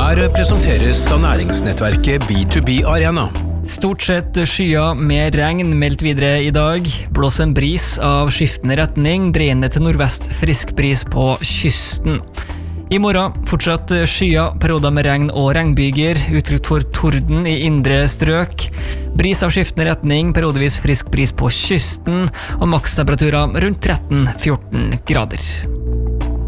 Her presenteres av næringsnettverket B2B Arena. Stort sett skyer med regn meldt videre i dag. Blåser en bris av skiftende retning, dreiende til nordvest frisk bris på kysten. I morgen fortsatt skyer, perioder med regn og regnbyger, utrygt for torden i indre strøk. Bris av skiftende retning, periodevis frisk bris på kysten, og makstemperaturer rundt 13-14 grader.